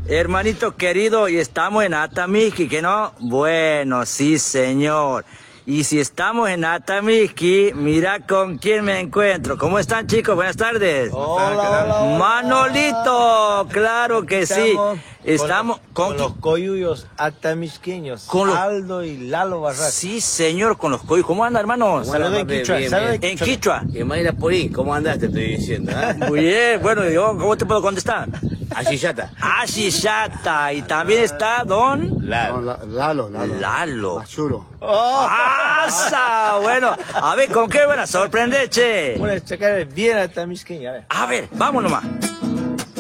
Hermanito querido, y estamos en Atamisqui, ¿que no? Bueno, sí, señor. Y si estamos en Atamisqui, mira con quién me encuentro. ¿Cómo están, chicos? Buenas tardes. Hola. Manolito, claro que sí. Estamos con los coyuyos atamisqueños, Aldo y Lalo Barraca. Sí, señor, con los coyuyos. ¿Cómo anda, hermanos? Saludos en Quichua. En Quichua. Que Mayra Porín, ¿cómo andas? Te estoy diciendo, ¿eh? Muy bien, bueno, yo, ¿cómo te puedo contestar? Ashiyata. Ashiyata. Y también está don... Lalo. Lalo. Machuro. ¡Asa! Bueno, a ver, ¿con qué van a sorprender, che? Bueno, checar bien atamisqueña, A ver, vamos nomás.